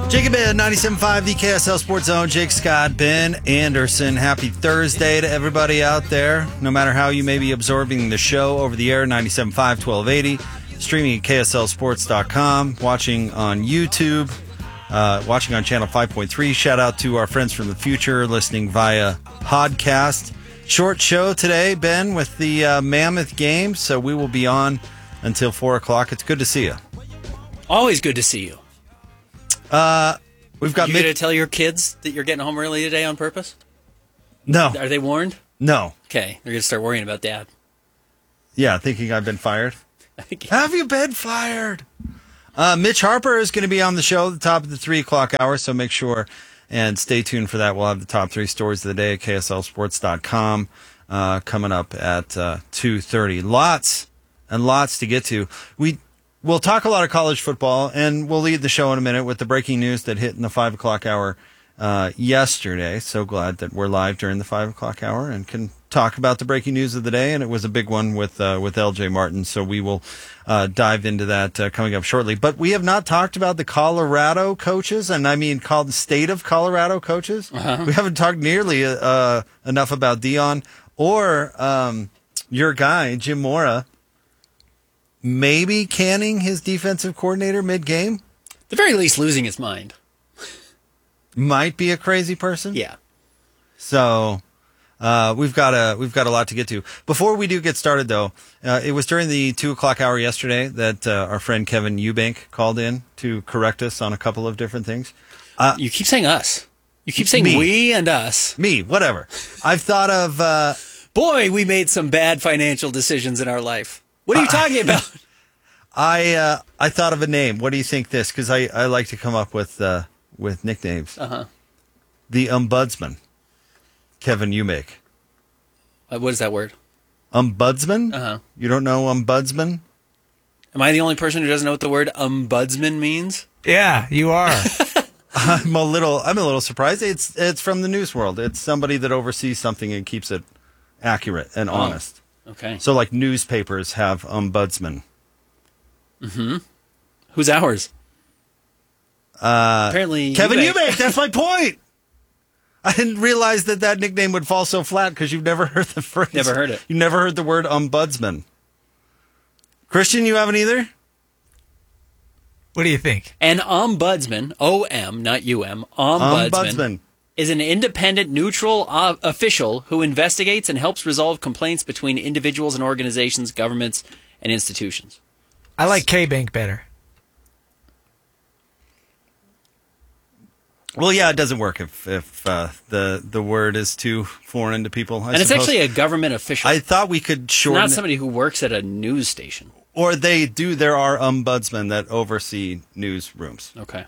Jacob Ben, 97.5, the KSL Sports Zone. Jake Scott, Ben Anderson. Happy Thursday to everybody out there. No matter how you may be absorbing the show over the air, 97.5, 1280. Streaming at KSLSports.com. Watching on YouTube. Watching on channel 5.3. Shout out to our friends from the future listening via podcast. Short show today, Ben, with the Mammoth game. So we will be on until 4 o'clock. It's good to see you. Always good to see you. We've got. You going to tell your kids that you're getting home early today on purpose? No. Are they warned? No. Okay, they're going to start worrying about Dad. Yeah, thinking I've been fired. Have you been fired? Mitch Harper is going to be on the show at the top of the 3 o'clock hour, so make sure and stay tuned for that. We'll have the top 3 stories of the day at KSLSports.com coming up at 2:30. Lots and lots to get to. We'll talk a lot of college football, and we'll lead the show in a minute with the breaking news that hit in the 5 o'clock hour yesterday. So glad that we're live during the 5 o'clock hour and can talk about the breaking news of the day, and it was a big one with LJ Martin. So we will dive into that coming up shortly. But we have not talked about the Colorado coaches, and I mean called the state of Colorado coaches. Uh-huh. We haven't talked nearly enough about Dion or your guy, Jim Mora. Maybe canning his defensive coordinator mid-game? At the very least, losing his mind. Might be a crazy person? Yeah. So we've got a lot to get to. Before we do get started, though, it was during the 2 o'clock hour yesterday that our friend Kevin Eubank called in to correct us on a couple of different things. You keep saying us. You keep saying we and us. Me, whatever. I've thought of... Boy, we made some bad financial decisions in our life. What are you talking about? I thought of a name. What do you think this? Because I like to come up with nicknames. Uh-huh. The Ombudsman. Kevin Eubank. What is that word? Ombudsman? Uh-huh. You don't know Ombudsman? Am I the only person who doesn't know what the word ombudsman means? Yeah, you are. I'm a little surprised. It's from the news world. It's somebody that oversees something and keeps it accurate and honest. Okay. So, like, newspapers have ombudsman. Mm-hmm. Who's ours? Apparently, Kevin Eubank. That's my point. I didn't realize that nickname would fall so flat because you've never heard the phrase. Never heard it. You never heard the word ombudsman. Christian, you haven't either? What do you think? An ombudsman, O-M, not U-M, ombudsman. Is an independent, neutral official who investigates and helps resolve complaints between individuals and organizations, governments, and institutions. I like K-Bank better. Well, yeah, it doesn't work if the word is too foreign to people. And it's actually a government official. I thought we could shorten not somebody who works at a news station. Or they do. There are ombudsmen that oversee newsrooms. Okay.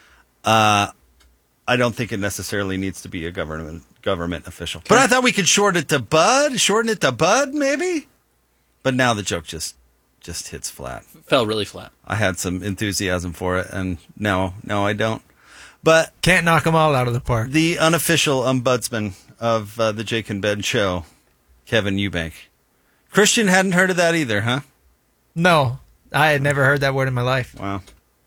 I don't think it necessarily needs to be a government official. But I thought we could shorten it to Bud, maybe? But now the joke just hits flat. Fell really flat. I had some enthusiasm for it, and now I don't. But can't knock them all out of the park. The unofficial ombudsman of the Jake and Ben show, Kevin Eubank. Christian hadn't heard of that either, huh? No, I had never heard that word in my life. Wow.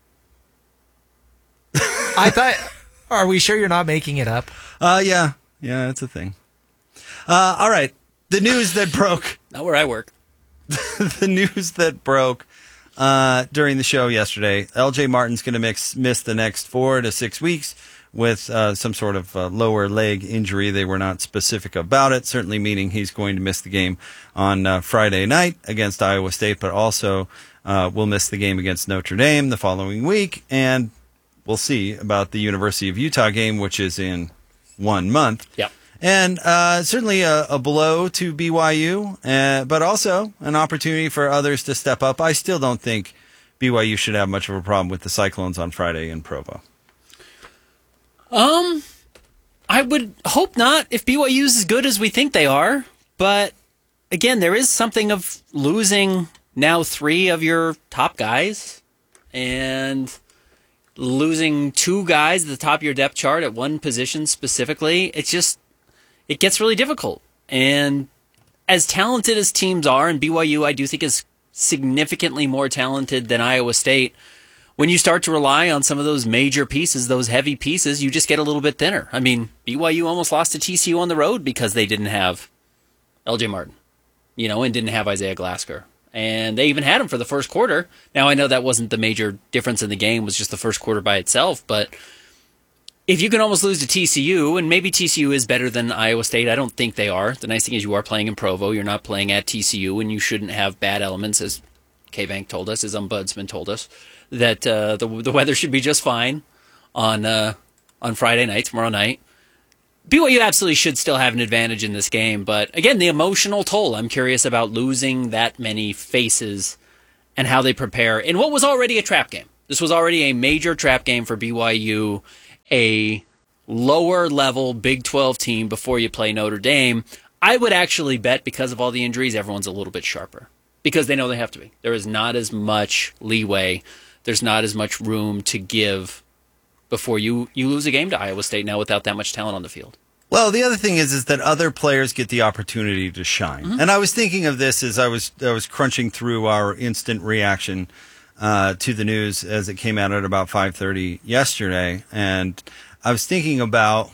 I thought... Are we sure you're not making it up? Yeah, it's a thing. All right, the news that broke. Not where I work. The news that broke during the show yesterday. LJ Martin's going to miss the next 4 to 6 weeks with some sort of lower leg injury. They were not specific about it, certainly meaning he's going to miss the game on Friday night against Iowa State, but also will miss the game against Notre Dame the following week, and we'll see about the University of Utah game, which is in 1 month. Yep. And certainly a blow to BYU, but also an opportunity for others to step up. I still don't think BYU should have much of a problem with the Cyclones on Friday in Provo. I would hope not if BYU's as good as we think they are. But again, there is something of losing now 3 of your top guys and losing 2 guys at the top of your depth chart at one position specifically. It gets really difficult. And as talented as teams are, and BYU I do think is significantly more talented than Iowa State, when you start to rely on some of those major pieces, those heavy pieces, you just get a little bit thinner. I mean, BYU almost lost to TCU on the road because they didn't have LJ Martin, and didn't have Isaiah Glasker. And they even had him for the first quarter. Now, I know that wasn't the major difference in the game, was just the first quarter by itself, but if you can almost lose to TCU, and maybe TCU is better than Iowa State, I don't think they are. The nice thing is you are playing in Provo. You're not playing at TCU, and you shouldn't have bad elements, as K-Bank told us, as Ombudsman told us, that the weather should be just fine on Friday night, tomorrow night. BYU absolutely should still have an advantage in this game, but again, the emotional toll. I'm curious about losing that many faces and how they prepare in what was already a trap game. This was already a major trap game for BYU, a lower level Big 12 team before you play Notre Dame. I would actually bet, because of all the injuries, everyone's a little bit sharper because they know they have to be. There is not as much leeway. There's not as much room to give before you lose a game to Iowa State now without that much talent on the field. Well, the other thing is that other players get the opportunity to shine. Mm-hmm. And I was thinking of this as I was crunching through our instant reaction to the news as it came out at about 5:30 yesterday, and I was thinking about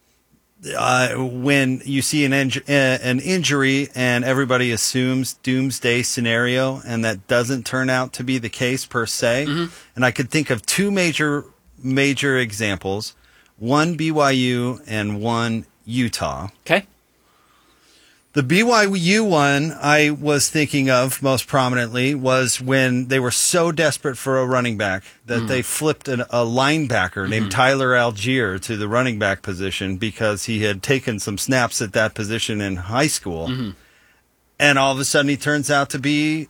when you see an injury and everybody assumes doomsday scenario, and that doesn't turn out to be the case per se. Mm-hmm. And I could think of two major examples: one BYU and one Utah. Okay. The BYU one I was thinking of most prominently was when they were so desperate for a running back that they flipped a linebacker named Tyler Algier to the running back position because he had taken some snaps at that position in high school. Mm-hmm. And all of a sudden he turns out to be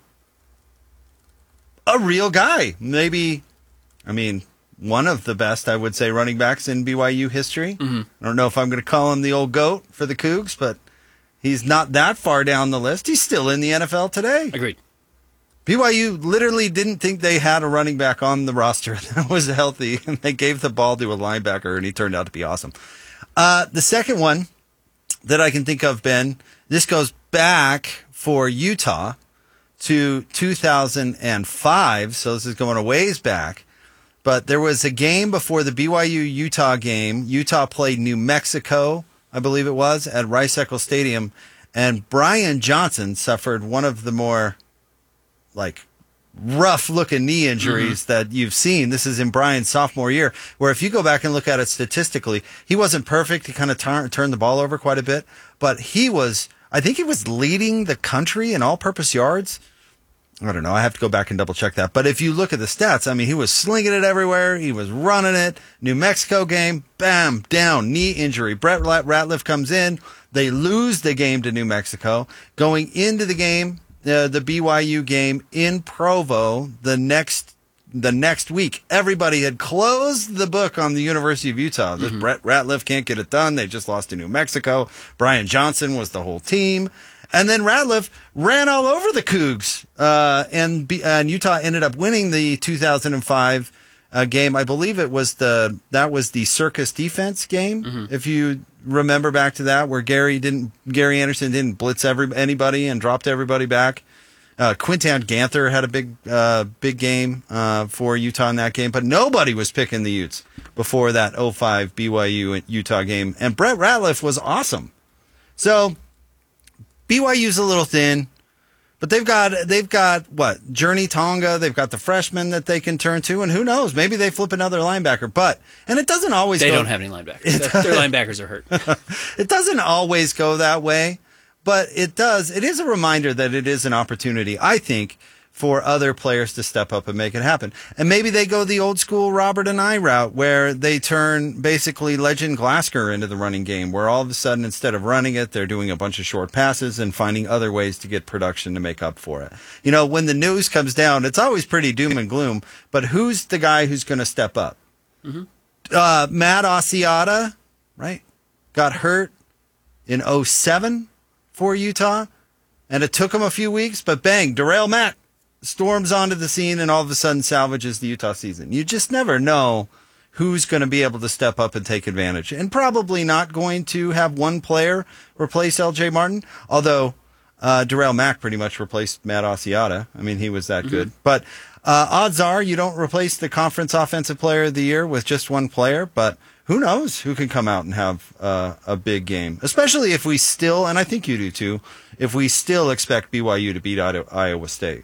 a real guy. Maybe, one of the best, I would say, running backs in BYU history. Mm-hmm. I don't know if I'm going to call him the old GOAT for the Cougs, but he's not that far down the list. He's still in the NFL today. Agreed. BYU literally didn't think they had a running back on the roster that was healthy, and they gave the ball to a linebacker, and he turned out to be awesome. The second one that I can think of, Ben, this goes back for Utah to 2005, so this is going a ways back. But there was a game before the BYU-Utah game. Utah played New Mexico, I believe it was, at Rice-Eccles Stadium, and Brian Johnson suffered one of the more, rough-looking knee injuries that you've seen. This is in Brian's sophomore year, where if you go back and look at it statistically, he wasn't perfect. He kind of turned the ball over quite a bit, but I think he was leading the country in all-purpose yards. I don't know. I have to go back and double check that. But if you look at the stats, he was slinging it everywhere. He was running it. New Mexico game, bam, down, knee injury. Brett Ratliff comes in. They lose the game to New Mexico. Going into the game, the BYU game in Provo the next week, everybody had closed the book on the University of Utah. This Brett Ratliff can't get it done. They just lost to New Mexico. Brian Johnson was the whole team. And then Ratliff ran all over the Cougs, and Utah ended up winning the 2005 game. I believe that was the circus defense game, if you remember back to that, where Gary Anderson didn't blitz anybody and dropped everybody back. Quintan Ganther had a big game for Utah in that game, but nobody was picking the Utes before that 05 BYU and Utah game, and Brett Ratliff was awesome. So BYU's a little thin, but they've got what? Journey Tonga. They've got the freshmen that they can turn to, and who knows? Maybe they flip another linebacker. And it doesn't always. They don't have any linebackers. Their linebackers are hurt. It doesn't always go that way, but it does. It is a reminder that it is an opportunity, I think, for other players to step up and make it happen. And maybe they go the old school Robert and I route, where they turn basically Legend Glasker into the running game, where all of a sudden, instead of running it, they're doing a bunch of short passes and finding other ways to get production to make up for it. When the news comes down, it's always pretty doom and gloom, but who's the guy who's going to step up? Mm-hmm. Matt Asiata, right? Got hurt in 2007 for Utah, and it took him a few weeks, but bang, Darrell Mack storms onto the scene and all of a sudden salvages the Utah season. You just never know who's going to be able to step up and take advantage. And probably not going to have one player replace LJ Martin, although Darrell Mack pretty much replaced Matt Asiata. I mean, he was that good. But odds are you don't replace the conference offensive player of the year with just one player, but who knows who can come out and have a big game, especially if we still, and I think you do too, if we still expect BYU to beat Iowa State.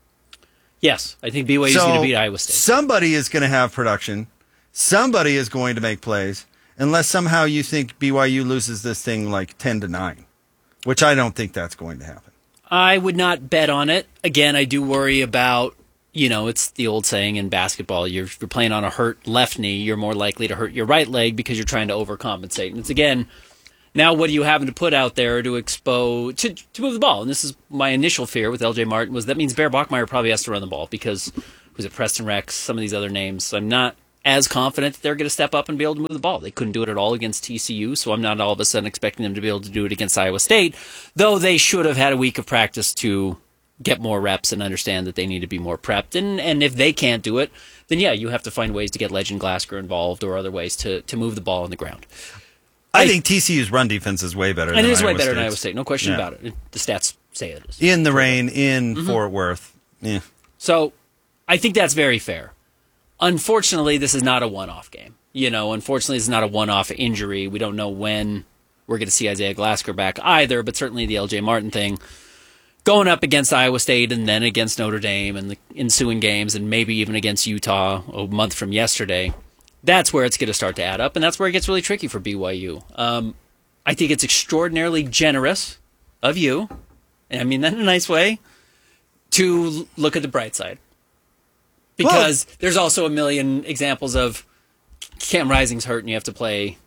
Yes, I think BYU is going to beat Iowa State. Somebody is going to have production. Somebody is going to make plays, unless somehow you think BYU loses this thing like 10-9, which I don't think that's going to happen. I would not bet on it. Again, I do worry about, it's the old saying in basketball, you're playing on a hurt left knee, you're more likely to hurt your right leg because you're trying to overcompensate. And it's, again, now what are you having to put out there to expose, to move the ball? And this is my initial fear with LJ Martin, was that means Bear Bachmeier probably has to run the ball because, who's it, Preston Rex, some of these other names. I'm not as confident that they're going to step up and be able to move the ball. They couldn't do it at all against TCU, so I'm not all of a sudden expecting them to be able to do it against Iowa State, though they should have had a week of practice to get more reps and understand that they need to be more prepped. And if they can't do it, then yeah, you have to find ways to get Legend Glasgow involved or other ways to move the ball on the ground. I think TCU's run defense is way better than Iowa State. And it is way better than Iowa State, no question about it. The stats say it is. In the rain, in Fort Worth. Yeah. So I think that's very fair. Unfortunately, this is not a one-off game. Unfortunately, this is not a one-off injury. We don't know when we're going to see Isaiah Glasgow back either, but certainly the LJ Martin thing, going up against Iowa State and then against Notre Dame and the ensuing games and maybe even against Utah a month from yesterday, that's where it's going to start to add up, and that's where it gets really tricky for BYU. I think it's extraordinarily generous of you, and I mean that in a nice way, to look at the bright side. Because there's also a million examples of Cam Rising's hurt and you have to play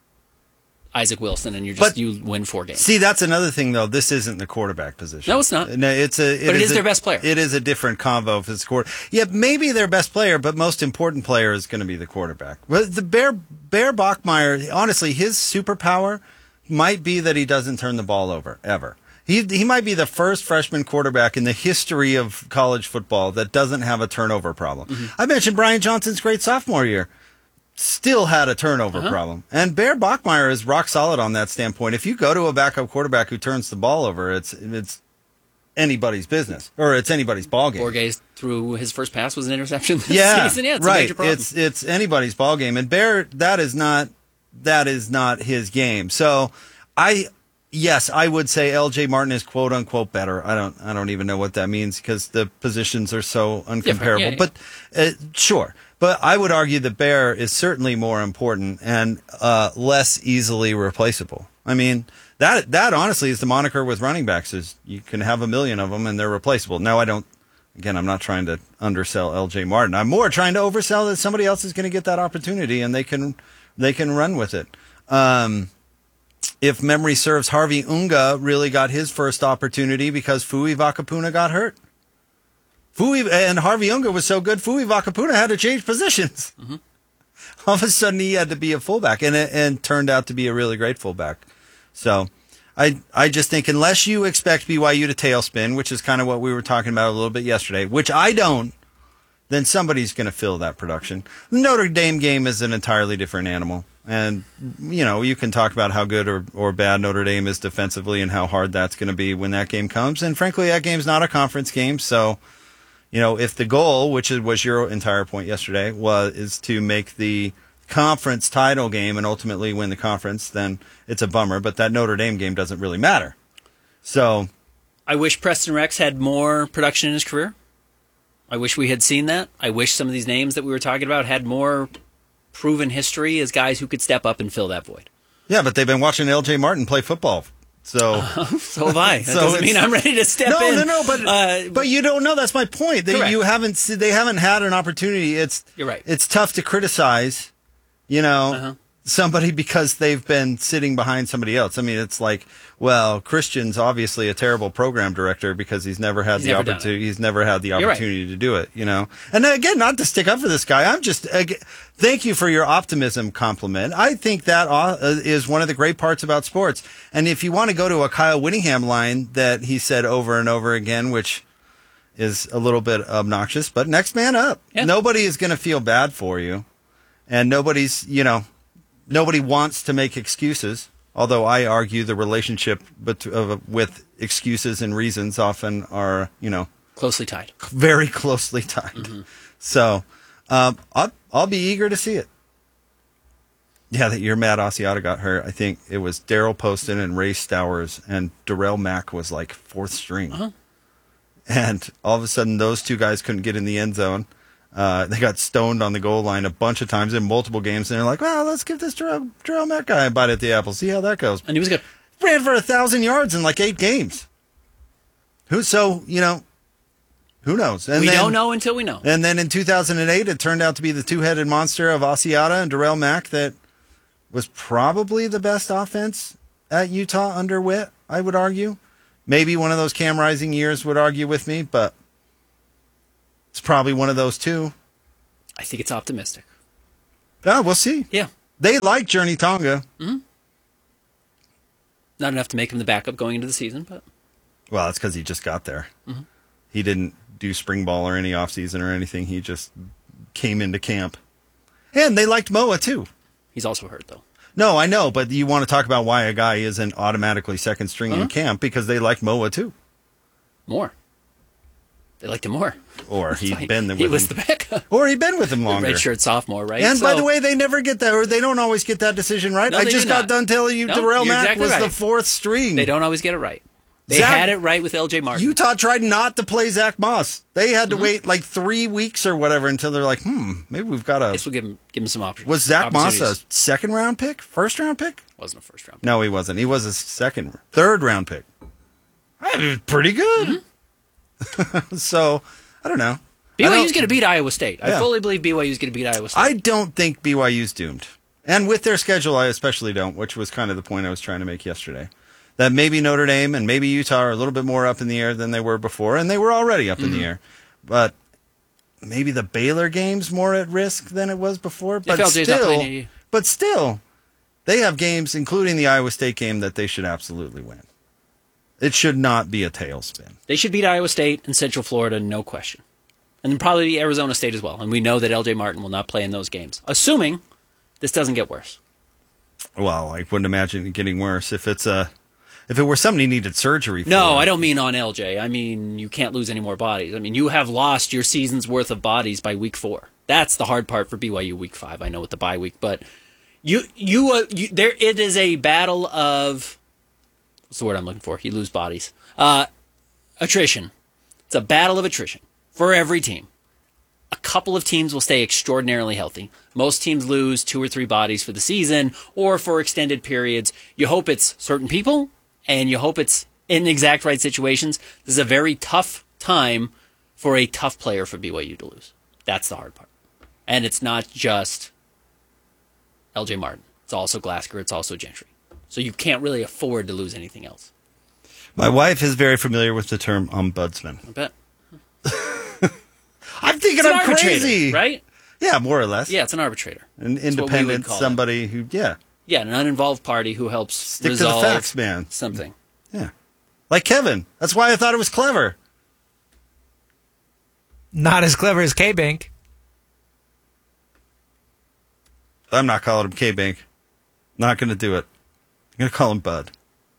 Isaac Wilson and you win 4 games. See, that's another thing, though. This isn't the quarterback position. No, it's not. No, it is their best player. It is a different combo if it's quarter. Yeah, maybe their best player, but most important player is going to be the quarterback. Well, the Bear Bachmeier, honestly, his superpower might be that he doesn't turn the ball over, ever. He might be the first freshman quarterback in the history of college football that doesn't have a turnover problem. I mentioned Brian Johnson's great sophomore year. Still had a turnover problem. And Bear Bachmeier is rock solid on that standpoint. If you go to a backup quarterback who turns the ball over, it's anybody's business, or it's anybody's ball game. Borges threw his first pass was an interception this season. Yeah, it's right. a major problem. It's anybody's ball game. And Bear, that is not his game. So Yes, I would say LJ Martin is quote unquote better. I don't even know what that means because the positions are so uncomparable. Yeah. But sure. But I would argue that Bear is certainly more important and less easily replaceable. I mean, that honestly is the moniker with running backs, is you can have a million of them and they're replaceable. Now, I'm not trying to undersell LJ Martin. I'm more trying to oversell that somebody else is going to get that opportunity and they can run with it. If memory serves, Harvey Unga really got his first opportunity because Fui Vakapuna got hurt. And Harvey Unga was so good, Fui Vakapuna had to change positions. All of a sudden, he had to be a fullback, and turned out to be a really great fullback. So I just think unless you expect BYU to tailspin, which is kind of what we were talking about a little bit yesterday, which I don't, then somebody's going to fill that production. The Notre Dame game is an entirely different animal. And, you can talk about how good or bad Notre Dame is defensively and how hard that's going to be when that game comes. And frankly, that game's not a conference game. So, if the goal, which was your entire point yesterday, is to make the conference title game and ultimately win the conference, then it's a bummer. But that Notre Dame game doesn't really matter. So I wish Preston Rex had more production in his career. I wish we had seen that. I wish some of these names that we were talking about had more proven history as guys who could step up and fill that void. Yeah, but they've been watching LJ Martin play football. So so have I. That doesn't mean I'm ready to step in. No, but you don't know. That's my point. They haven't had an opportunity. You're right. It's tough to criticize, somebody because they've been sitting behind somebody else. I mean, it's like, well, Christian's obviously a terrible program director because he's never had the opportunity. He's never had the opportunity to do it, And again, not to stick up for this guy. Thank you for your optimism compliment. I think that is one of the great parts about sports. And if you want to go to a Kyle Whittingham line that he said over and over again, which is a little bit obnoxious, but next man up. Yeah. Nobody is going to feel bad for you. And nobody wants to make excuses. Although I argue the relationship with excuses and reasons often are, closely tied. Very closely tied. Mm-hmm. So I'll be eager to see it. Yeah, that year Matt Asiata got hurt, I think it was Daryl Poston and Ray Stowers, and Darrell Mack was like fourth string. Uh-huh. And all of a sudden, those two guys couldn't get in the end zone. They got stoned on the goal line a bunch of times in multiple games, and they're like, well, let's give this Darrell Mack guy a bite at the apple, see how that goes. And he was good. Ran for 1,000 yards in like 8 games. Who knows? And we don't know until we know. And then in 2008, it turned out to be the two-headed monster of Asiata and Darrell Mack that was probably the best offense at Utah under Witt, I would argue. Maybe one of those Cam Rising years would argue with me, but it's probably one of those two. I think it's optimistic. Oh, we'll see. Yeah. They like Journey Tonga. Mm-hmm. Not enough to make him the backup going into the season, but... Well, that's because he just got there. Mm-hmm. He didn't do spring ball or any offseason or anything. He just came into camp. And they liked Moa, too. He's also hurt, though. No, I know, but you want to talk about why a guy isn't automatically second string in camp, because they liked Moa, too. More. They liked him more. Or he'd been with him. He was the backup. Or he'd been with him longer. Redshirt sophomore, right? And by the way, they never get that, or they don't always get that decision right. No, I just got done telling you Darrell Mack exactly was right. the fourth string. They don't always get it right. They had it right with LJ Martin. Utah tried not to play Zach Moss. They had to wait like 3 weeks or whatever until they're like, maybe we've got I guess we'll give him some options. Was Zach Moss a second-round pick? First-round pick? Wasn't a first-round pick. No, he wasn't. He was a third-round pick. He was pretty good. Mm-hmm. So, I don't know. BYU's going to beat Iowa State. Yeah. I fully believe BYU's going to beat Iowa State. I don't think BYU's doomed. And with their schedule, I especially don't, which was kind of the point I was trying to make yesterday. That maybe Notre Dame and maybe Utah are a little bit more up in the air than they were before, and they were already up in the air. But maybe the Baylor game's more at risk than it was before. But still, they have games, including the Iowa State game, that they should absolutely win. It should not be a tailspin. They should beat Iowa State and Central Florida, no question. And probably Arizona State as well. And we know that LJ Martin will not play in those games, assuming this doesn't get worse. Well, I wouldn't imagine it getting worse if it were somebody needed surgery for. No, I don't mean on LJ. I mean, you can't lose any more bodies. I mean, you have lost your season's worth of bodies by week 4. That's the hard part for BYU week 5. I know with the bye week, but it is a battle of, what's the word I'm looking for? You lose bodies. Attrition. It's a battle of attrition for every team. A couple of teams will stay extraordinarily healthy. Most teams lose 2 or 3 bodies for the season or for extended periods. You hope it's certain people, and you hope it's in exact right situations. This is a very tough time for a tough player for BYU to lose. That's the hard part. And it's not just LJ Martin. It's also Glasgow. It's also Gentry. So you can't really afford to lose anything else. My wife is very familiar with the term ombudsman. I bet. I'm thinking I'm crazy. Right? Yeah, more or less. Yeah, it's an arbitrator. An independent, somebody who, Yeah, an uninvolved party who helps stick resolve to the facts, man. Something. Yeah. Like Kevin. That's why I thought it was clever. Not as clever as K-Bank. I'm not calling him K-Bank. Not going to do it. I'm going to call him Bud.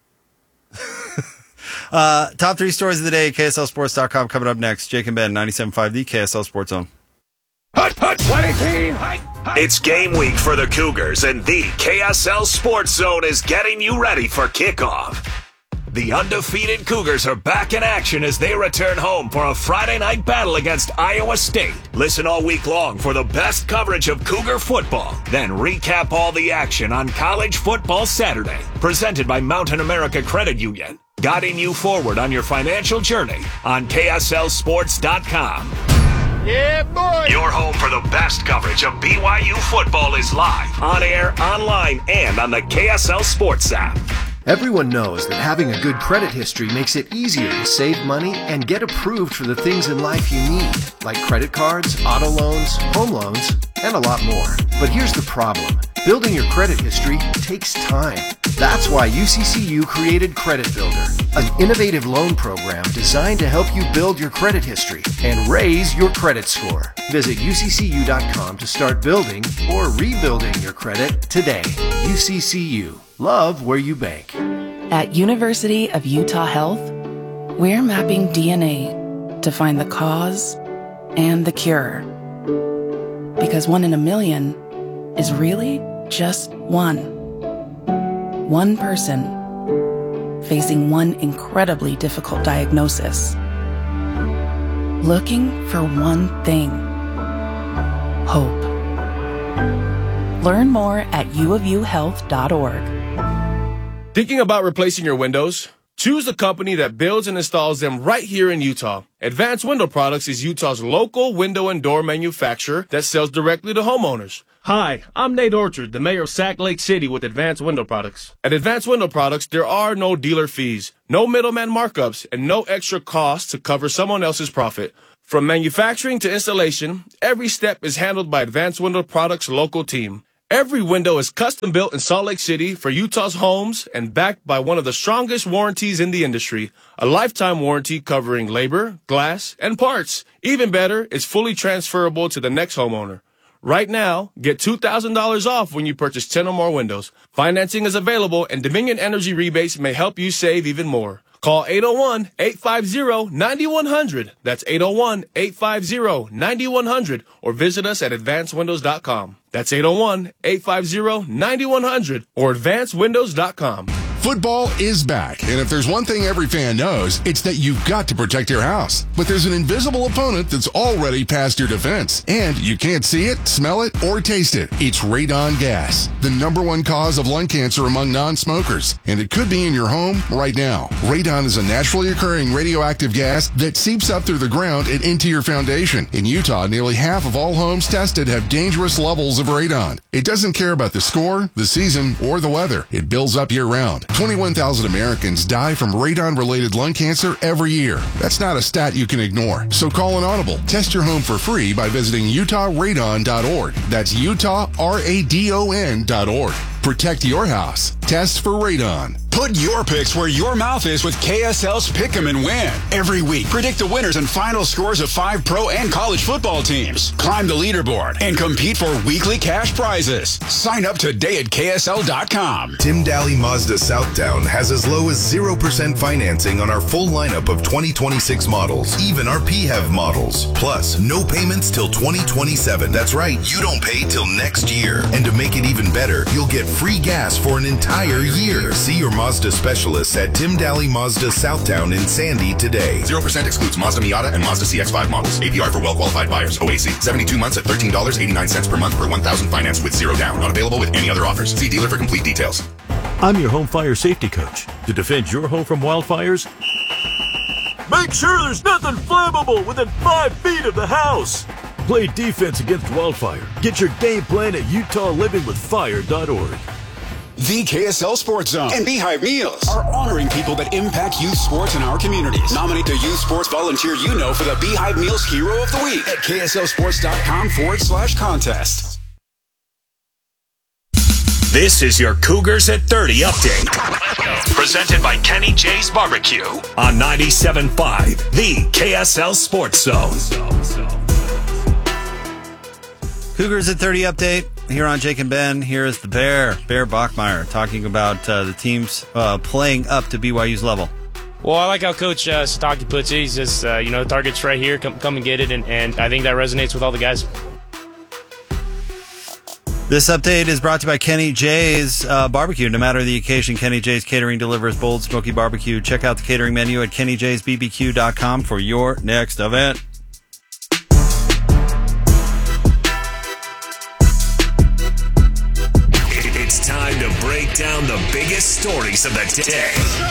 Top 3 stories of the day, KSLSports.com coming up next. Jake and Ben, 97.5, the KSL Sports Zone. Hut, 20 team. It's game week for the Cougars, and the KSL Sports Zone is getting you ready for kickoff. The undefeated Cougars are back in action as they return home for a Friday night battle against Iowa State. Listen all week long for the best coverage of Cougar football. Then recap all the action on College Football Saturday. Presented by Mountain America Credit Union. Guiding you forward on your financial journey on KSLSports.com. Yeah, boy! Your home for the best coverage of BYU football is live, on air, online, and on the KSL Sports app. Everyone knows that having a good credit history makes it easier to save money and get approved for the things in life you need, like credit cards, auto loans, home loans, and a lot more. But here's the problem. Building your credit history takes time. That's why UCCU created Credit Builder, an innovative loan program designed to help you build your credit history and raise your credit score. Visit UCCU.com to start building or rebuilding your credit today. UCCU. Love where you bank. At University of Utah Health, we're mapping DNA to find the cause and the cure. Because 1 in a million is really just one. One person facing one incredibly difficult diagnosis. Looking for one thing. Hope. Learn more at uofuhealth.org. Thinking about replacing your windows? Choose a company that builds and installs them right here in Utah. Advanced Window Products is Utah's local window and door manufacturer that sells directly to homeowners. Hi, I'm Nate Orchard, the mayor of Sac Lake City with Advanced Window Products. At Advanced Window Products, there are no dealer fees, no middleman markups, and no extra costs to cover someone else's profit. From manufacturing to installation, every step is handled by Advanced Window Products' local team. Every window is custom built in Salt Lake City for Utah's homes and backed by one of the strongest warranties in the industry, a lifetime warranty covering labor, glass, and parts. Even better, it's fully transferable to the next homeowner. Right now, get $2,000 off when you purchase 10 or more windows. Financing is available, and Dominion Energy rebates may help you save even more. Call 801-850-9100. That's 801-850-9100. Or visit us at advancedwindows.com. That's 801-850-9100 or advancedwindows.com. Football is back, and if there's one thing every fan knows, it's that you've got to protect your house. But there's an invisible opponent that's already past your defense, and you can't see it, smell it, or taste it. It's radon gas, the #1 cause of lung cancer among non-smokers, and it could be in your home right now. Radon is a naturally occurring radioactive gas that seeps up through the ground and into your foundation. In Utah, nearly half of all homes tested have dangerous levels of radon. It doesn't care about the score, the season, or the weather. It builds up year-round. 21,000 Americans die from radon-related lung cancer every year. That's not a stat you can ignore. So call an audible. Test your home for free by visiting utahradon.org. That's utahradon.org. Protect your house. Test for radon. Put your picks where your mouth is with KSL's Pick 'em and Win. Every week, predict the winners and final scores of 5 pro and college football teams. Climb the leaderboard and compete for weekly cash prizes. Sign up today at KSL.com. Tim Daly Mazda Southtown has as low as 0% financing on our full lineup of 2026 models, even our PHEV models. Plus, no payments till 2027. That's right, you don't pay till next year. And to make it even better, you'll get free gas for an entire year. See your Mazda specialists at Tim Daly Mazda Southtown in Sandy today. 0% excludes Mazda Miata and Mazda CX-5 models. APR for well-qualified buyers. OAC. 72 months at $13.89 per month per 1,000 finance with 0 down. Not available with any other offers. See dealer for complete details. I'm your home fire safety coach. To defend your home from wildfires, make sure there's nothing flammable within 5 feet of the house. Play defense against wildfire. Get your game plan at UtahLivingWithFire.org. The KSL Sports Zone and Beehive Meals are honoring people that impact youth sports in our communities. Nominate the youth sports volunteer you know for the Beehive Meals Hero of the Week at KSLSports.com/contest. This is your Cougars at 30 update. Presented by Kenny J's Barbecue on 97.5, the KSL Sports Zone. Cougars at 30 update here on Jake and Ben. Here is the Bear Bachmeier, talking about the teams playing up to BYU's level. Well, I like how Coach Sataki puts it. He says, the target's right here. Come and get it. And I think that resonates with all the guys. This update is brought to you by Kenny J's Barbecue. No matter the occasion, Kenny J's Catering delivers bold, smoky barbecue. Check out the catering menu at KennyJ'sBBQ.com for your next event. It's time to break down the biggest stories of the day.